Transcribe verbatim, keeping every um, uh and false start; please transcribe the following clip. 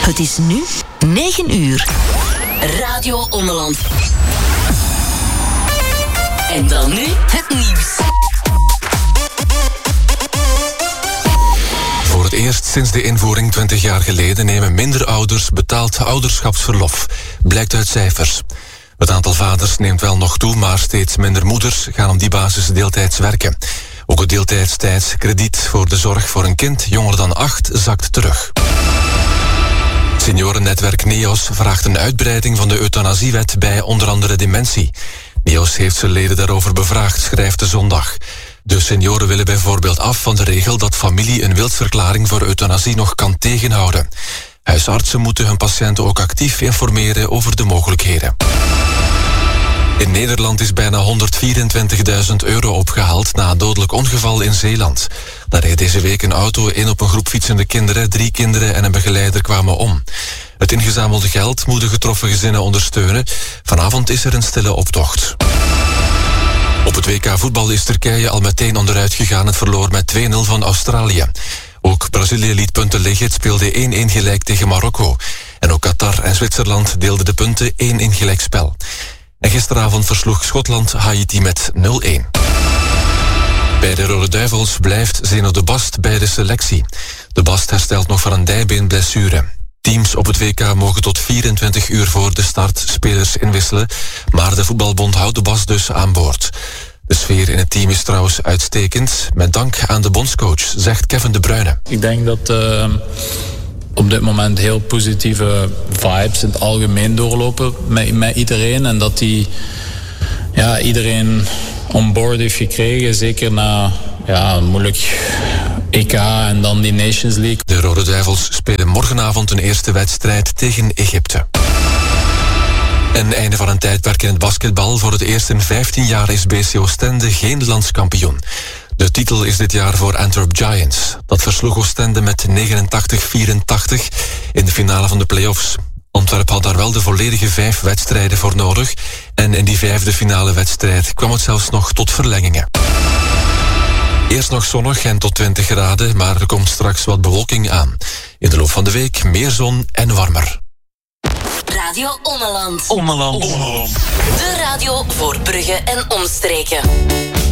Het is nu negen uur. Radio Ommeland. En dan nu het nieuws. Voor het eerst sinds de invoering twintig jaar geleden nemen minder ouders betaald ouderschapsverlof, blijkt uit cijfers. Het aantal vaders neemt wel nog toe, maar steeds minder moeders gaan op die basis deeltijds werken. Ook het deeltijdstijdskrediet voor de zorg voor een kind jonger dan acht zakt terug. Seniorennetwerk NEOS vraagt een uitbreiding van de euthanasiewet bij onder andere dementie. NEOS heeft zijn leden daarover bevraagd, schrijft de Zondag. De senioren willen bijvoorbeeld af van de regel dat familie een wilsverklaring voor euthanasie nog kan tegenhouden. Huisartsen moeten hun patiënten ook actief informeren over de mogelijkheden. In Nederland is bijna honderdvierentwintigduizend euro opgehaald na een dodelijk ongeval in Zeeland. Daar reed deze week een auto in op een groep fietsende kinderen. Drie kinderen en een begeleider kwamen om. Het ingezamelde geld moet de getroffen gezinnen ondersteunen. Vanavond is er een stille optocht. Op het W K voetbal is Turkije al meteen onderuit gegaan. Het verloor met twee nul van Australië. Ook Brazilië liet punten liggen. Het speelde één-één gelijk tegen Marokko. En ook Qatar en Zwitserland deelden de punten één-één gelijkspel. En gisteravond versloeg Schotland Haiti met nul-één. Bij de Rode Duivels blijft Zeno de Bast bij de selectie. De Bast herstelt nog van een dijbeenblessure. Teams op het W K mogen tot vierentwintig uur voor de start spelers inwisselen, maar de voetbalbond houdt de Bast dus aan boord. De sfeer in het team is trouwens uitstekend, met dank aan de bondscoach, zegt Kevin De Bruyne. Ik denk dat uh, op dit moment heel positieve vibes in het algemeen doorlopen met, met iedereen. En dat die ja, iedereen on board heeft gekregen, zeker na ja, een moeilijk E K en dan die Nations League. De Rode Duivels spelen morgenavond een eerste wedstrijd tegen Egypte. En einde van een tijdperk in het basketbal. Voor het eerst in vijftien jaar is B C Oostende geen landskampioen. De titel is dit jaar voor Antwerp Giants. Dat versloeg Oostende met negenentachtig vierentachtig in de finale van de play-offs. Antwerp had daar wel de volledige vijf wedstrijden voor nodig. En in die vijfde finale wedstrijd kwam het zelfs nog tot verlengingen. Eerst nog zonnig en tot twintig graden, maar er komt straks wat bewolking aan. In de loop van de week meer zon en warmer. Radio Ommeland. Ommeland. Ommeland. De radio voor Brugge en omstreken.